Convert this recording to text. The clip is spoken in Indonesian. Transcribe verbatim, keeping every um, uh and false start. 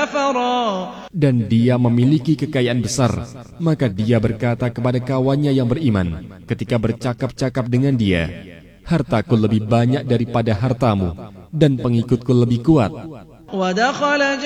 نفرا. Dan dia memiliki kekayaan besar. Maka dia berkata kepada kawannya yang beriman ketika bercakap-cakap dengan dia, hartaku lebih banyak daripada hartamu, dan pengikutku lebih kuat.